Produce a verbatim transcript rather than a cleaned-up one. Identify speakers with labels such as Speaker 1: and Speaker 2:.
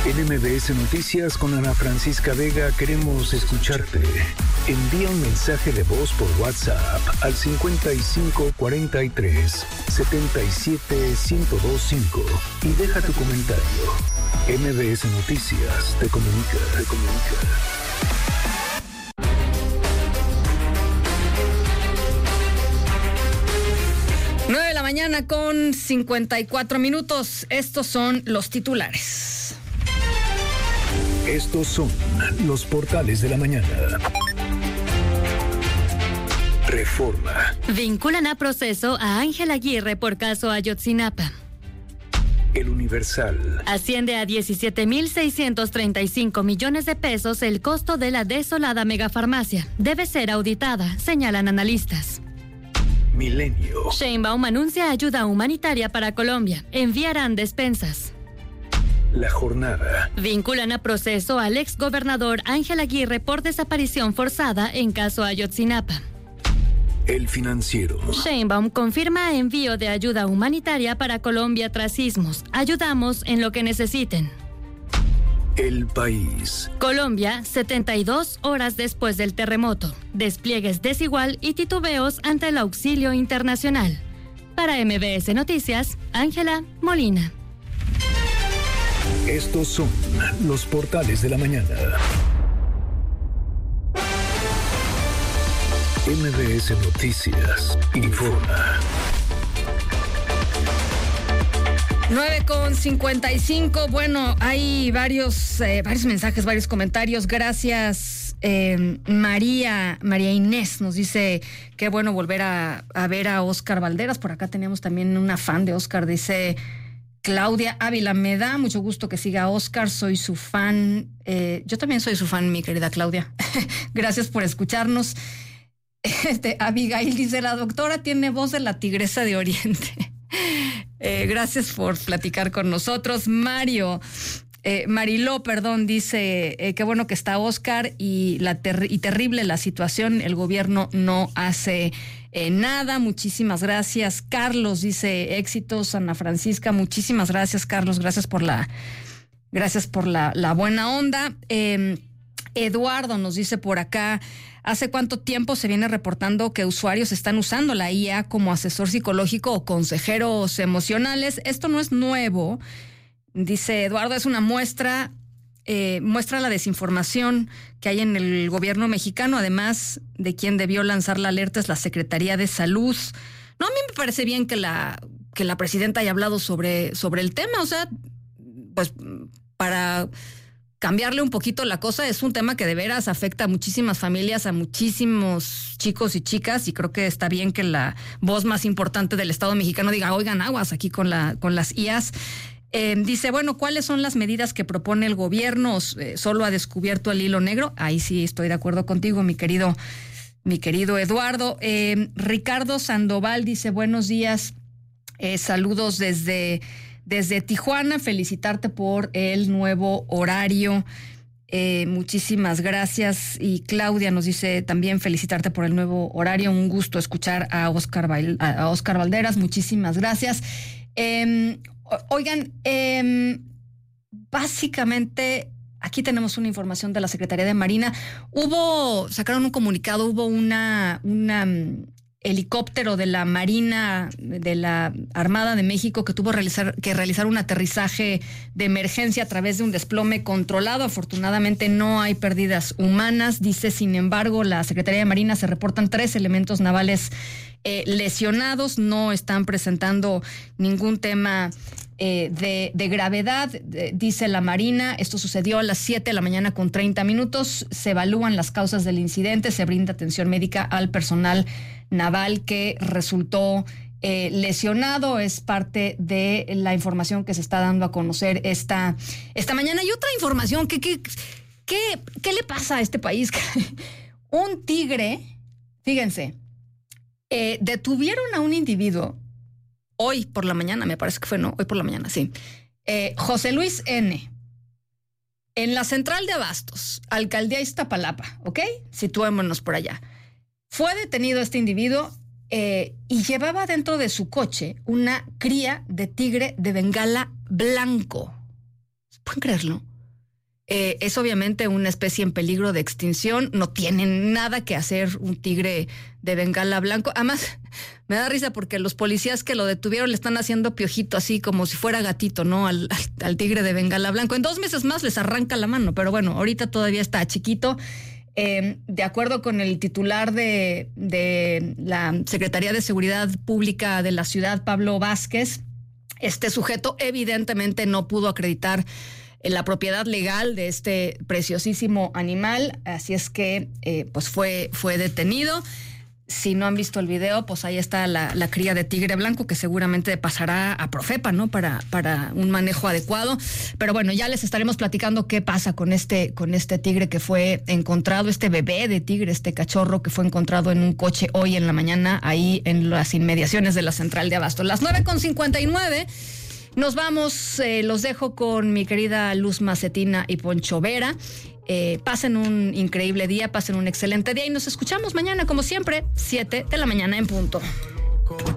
Speaker 1: En M B S Noticias con Ana Francisca Vega queremos escucharte. Envía un mensaje de voz por WhatsApp al cincuenta y cinco cuarenta y tres setenta y siete ciento veinticinco y deja tu comentario. M B S Noticias te comunica, te comunica.
Speaker 2: nueve de la mañana con cincuenta y cuatro minutos. Estos son los titulares.
Speaker 1: Estos son los portales de la mañana. Reforma.
Speaker 3: Vinculan a proceso a Ángel Aguirre por caso Ayotzinapa.
Speaker 1: El Universal.
Speaker 3: Asciende a diecisiete mil seiscientos treinta y cinco millones de pesos el costo de la desolada megafarmacia. Debe ser auditada, señalan analistas.
Speaker 1: Milenio.
Speaker 3: Sheinbaum anuncia ayuda humanitaria para Colombia. Enviarán despensas.
Speaker 1: La Jornada.
Speaker 3: Vinculan a proceso al exgobernador Ángel Aguirre por desaparición forzada en caso Ayotzinapa.
Speaker 1: El Financiero.
Speaker 3: Sheinbaum confirma envío de ayuda humanitaria para Colombia tras sismos. Ayudamos en lo que necesiten.
Speaker 1: El País.
Speaker 3: Colombia, setenta y dos horas después del terremoto. Despliegues desigual y titubeos ante el auxilio internacional. Para M B S Noticias, Ángela Molina.
Speaker 1: Estos son los portales de la mañana. M B S Noticias informa.
Speaker 2: nueve con cincuenta y cinco. Bueno, hay varios, eh, varios mensajes, varios comentarios. Gracias, eh, María, María Inés nos dice qué bueno volver a, a ver a Óscar Valderas. Por acá teníamos también una fan de Óscar, dice Claudia Ávila. Me da mucho gusto que siga a Óscar, soy su fan. Eh, yo también soy su fan, mi querida Claudia. Gracias por escucharnos. Este, Abigail dice, la doctora tiene voz de la tigresa de Oriente. Eh, gracias por platicar con nosotros. Mario, eh, Mariló, perdón, dice, eh, qué bueno que está Óscar y, la ter- y terrible la situación, el gobierno no hace eh, nada. Muchísimas gracias. Carlos dice, éxitos, Ana Francisca, muchísimas gracias, Carlos, gracias por la, gracias por la, la buena onda. Eh, Eduardo nos dice por acá, ¿hace cuánto tiempo se viene reportando que usuarios están usando la I A como asesor psicológico o consejeros emocionales? Esto no es nuevo. Dice Eduardo, es una muestra, eh, muestra la desinformación que hay en el gobierno mexicano, además de quien debió lanzar la alerta es la Secretaría de Salud. No, a mí me parece bien que la, que la presidenta haya hablado sobre, sobre el tema, o sea, pues para cambiarle un poquito la cosa, es un tema que de veras afecta a muchísimas familias, a muchísimos chicos y chicas, y creo que está bien que la voz más importante del Estado mexicano diga, oigan, aguas aquí con la con las I As. Eh, dice, bueno, ¿cuáles son las medidas que propone el gobierno? Eh, ¿Solo ha descubierto el hilo negro? Ahí sí estoy de acuerdo contigo, mi querido, mi querido Eduardo. Eh, Ricardo Sandoval dice, buenos días, eh, saludos desde... Desde Tijuana, felicitarte por el nuevo horario. Eh, muchísimas gracias. Y Claudia nos dice también felicitarte por el nuevo horario. Un gusto escuchar a Óscar, Bail- a Óscar Valderas. Muchísimas gracias. Eh, oigan, eh, básicamente aquí tenemos una información de la Secretaría de Marina. Hubo, sacaron un comunicado, hubo una... una helicóptero de la Marina, de la Armada de México, que tuvo realizar, que realizar un aterrizaje de emergencia a través de un desplome controlado. Afortunadamente no hay pérdidas humanas. Dice, sin embargo, la Secretaría de Marina se reportan tres elementos navales eh, lesionados. No están presentando ningún tema eh, de, de gravedad, eh, dice la Marina. Esto sucedió a las siete de la mañana con treinta minutos. Se evalúan las causas del incidente, se brinda atención médica al personal naval que resultó eh, lesionado. Es parte de la información que se está dando a conocer esta, esta mañana. Y otra información, ¿qué, qué, qué, qué le pasa a este país? Un tigre, fíjense, eh, detuvieron a un individuo hoy por la mañana, me parece que fue, ¿no? Hoy por la mañana, sí. Eh, José Luis N., en la central de Abastos, alcaldía Iztapalapa, ¿ok? Situémonos por allá. Fue detenido este individuo eh, y llevaba dentro de su coche una cría de tigre de Bengala blanco. ¿Pueden creerlo? Eh, es obviamente una especie en peligro de extinción. No tiene nada que hacer un tigre de Bengala blanco. Además, me da risa porque los policías que lo detuvieron le están haciendo piojito así como si fuera gatito, ¿no? Al, al, al tigre de Bengala blanco. En dos meses más les arranca la mano, pero bueno, ahorita todavía está chiquito. Eh, de acuerdo con el titular de, de la Secretaría de Seguridad Pública de la ciudad, Pablo Vázquez, este sujeto evidentemente no pudo acreditar la propiedad legal de este preciosísimo animal, así es que eh, pues fue, fue detenido. Si no han visto el video, pues ahí está la, la cría de tigre blanco que seguramente pasará a Profepa, ¿no? Para, para un manejo adecuado. Pero bueno, ya les estaremos platicando qué pasa con este, con este tigre que fue encontrado, este bebé de tigre, este cachorro que fue encontrado en un coche hoy en la mañana, ahí en las inmediaciones de la central de Abasto. Las nueve con cincuenta y nueve. Nos vamos, eh, los dejo con mi querida Luz Macetina y Poncho Vera. Eh, pasen un increíble día, pasen un excelente día y nos escuchamos mañana, como siempre, siete de la mañana en punto.